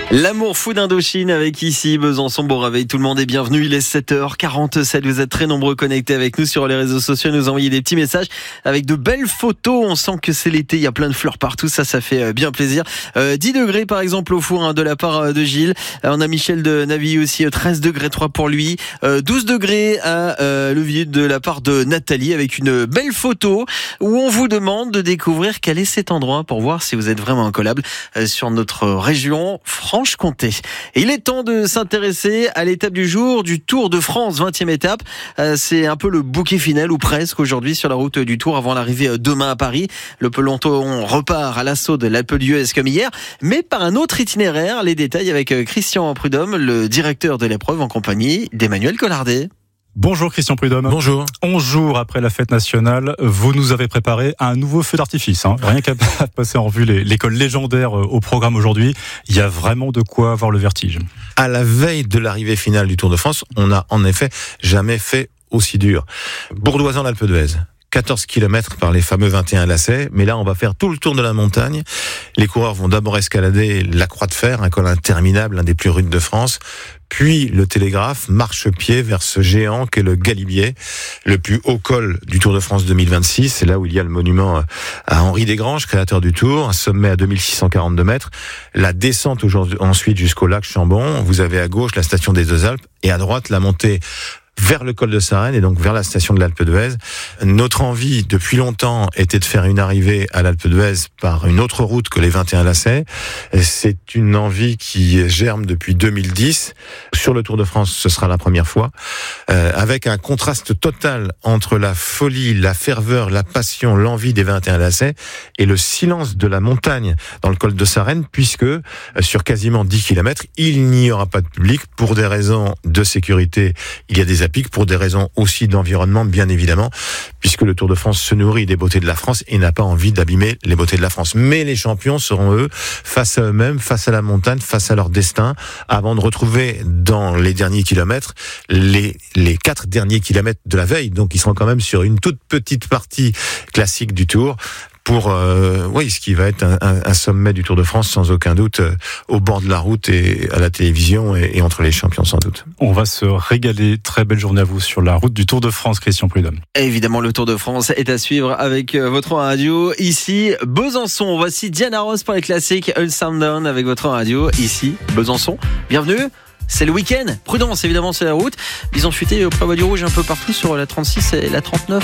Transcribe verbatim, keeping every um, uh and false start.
L'amour fou d'Indochine avec ici Besançon. Bon réveil, tout le monde est bienvenu. Il est sept heures quarante-sept. Vous êtes très nombreux connectés avec nous sur les réseaux sociaux. Nous envoyer des petits messages avec de belles photos. On sent que c'est l'été. Il y a plein de fleurs partout. Ça, ça fait bien plaisir. Euh, dix degrés par exemple au four hein, de la part de Gilles. Euh, on a Michel de Navilly aussi. treize degrés trois pour lui. Euh, douze degrés à euh, Levier de la part de Nathalie avec une belle photo où on vous demande de découvrir quel est cet endroit pour voir si vous êtes vraiment incollable euh, sur notre région France. Franche-Comté. Et il est temps de s'intéresser à l'étape du jour du Tour de France, vingtième étape. Euh, c'est un peu le bouquet final ou presque aujourd'hui sur la route du Tour avant l'arrivée demain à Paris. Le peloton repart à l'assaut de l'Alpe d'Huez comme hier, mais par un autre itinéraire. Les détails avec Christian Prudhomme, le directeur de l'épreuve en compagnie d'Emmanuel Collardet. Bonjour Christian Prudhomme. Bonjour. onze jours après la fête nationale, vous nous avez préparé un nouveau feu d'artifice. Hein. Rien qu'à passer en revue les, l'école légendaire au programme aujourd'hui, il y a vraiment de quoi avoir le vertige. À la veille de l'arrivée finale du Tour de France, on n'a en effet jamais fait aussi dur. Bourdoisan-l'Alpe d'Huez. quatorze kilomètres par les fameux vingt et un lacets, mais là on va faire tout le tour de la montagne. Les coureurs vont d'abord escalader la Croix de Fer, un col interminable, l'un des plus rudes de France, puis le Télégraphe, marche-pied vers ce géant qu'est le Galibier, le plus haut col du Tour de France deux mille vingt-six. C'est là où il y a le monument à Henri Desgranges, créateur du Tour, un sommet à deux mille six cent quarante-deux mètres. La descente aujourd'hui, ensuite jusqu'au lac Chambon. Vous avez à gauche la station des Deux Alpes et à droite la montée vers le col de Sarenne et donc vers la station de l'Alpe d'Huez. Notre envie, depuis longtemps, était de faire une arrivée à l'Alpe d'Huez par une autre route que les vingt et un lacets. C'est une envie qui germe depuis deux mille dix. Sur le Tour de France, ce sera la première fois, euh, avec un contraste total entre la folie, la ferveur, la passion, l'envie des vingt et un lacets et le silence de la montagne dans le col de Sarenne, puisque euh, sur quasiment dix kilomètres, il n'y aura pas de public pour des raisons de sécurité. Il y a des pour des raisons aussi d'environnement, bien évidemment, puisque le Tour de France se nourrit des beautés de la France et n'a pas envie d'abîmer les beautés de la France. Mais les champions seront, eux, face à eux-mêmes, face à la montagne, face à leur destin, avant de retrouver dans les derniers kilomètres les, les quatre derniers kilomètres de la veille. Donc, ils seront quand même sur une toute petite partie classique du Tour, pour euh, oui, ce qui va être un, un, un sommet du Tour de France sans aucun doute, euh, au bord de la route et à la télévision et, et entre les champions sans doute. On va se régaler. Très belle journée à vous sur la route du Tour de France, Christian Prudhomme. Évidemment, le Tour de France est à suivre avec votre radio ici Besançon. Voici Diana Ross pour les classiques All Sound Down avec votre radio ici Besançon. Bienvenue. C'est le week-end. Prudence, évidemment, c'est la route. Ils ont fuité au prévoit du rouge un peu partout sur la trente-six et la trente-neuf.